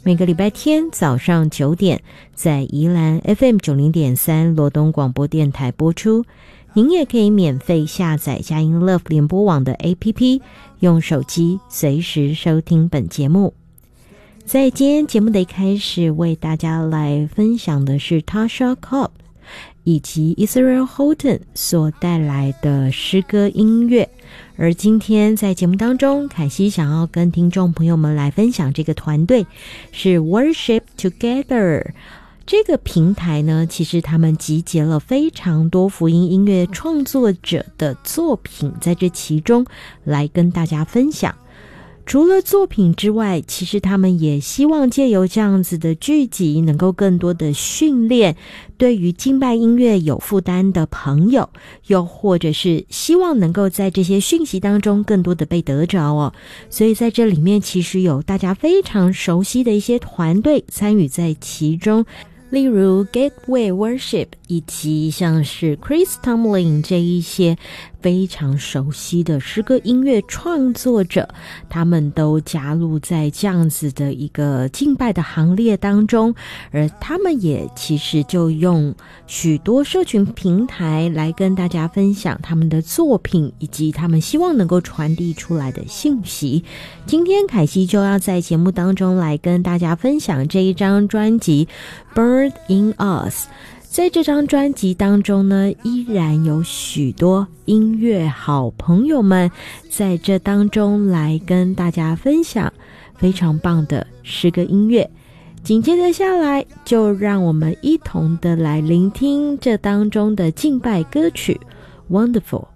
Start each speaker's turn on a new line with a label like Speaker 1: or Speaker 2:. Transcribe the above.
Speaker 1: 每个礼拜天早上9点在宜兰 FM90.3 罗东广播电台播出。您也可以免费下载佳音 Love 联播网的 APP， 用手机随时收听本节目。在今天节目的一开始，为大家来分享的是 Tasha Cobbs 以及 Israel Houghton 所带来的诗歌音乐。而今天在节目当中，凯西想要跟听众朋友们来分享这个团队是 Worship Together。这个平台呢，其实他们集结了非常多福音音乐创作者的作品，在这其中来跟大家分享。除了作品之外，其实他们也希望借由这样子的聚集，能够更多的训练对于敬拜音乐有负担的朋友，又或者是希望能够在这些讯息当中更多的被得着哦。所以在这里面其实有大家非常熟悉的一些团队参与在其中，例如 Gateway Worship 以及像是 Chris Tomlin 这一些非常熟悉的诗歌音乐创作者，他们都加入在这样子的一个敬拜的行列当中，而他们也其实就用许多社群平台来跟大家分享他们的作品以及他们希望能够传递出来的信息。今天凯西就要在节目当中来跟大家分享这一张专辑 Bird in Us。在这张专辑当中呢，依然有许多音乐好朋友们在这当中来跟大家分享非常棒的诗歌音乐。紧接着下来，就让我们一同的来聆听这当中的敬拜歌曲 Wonderful。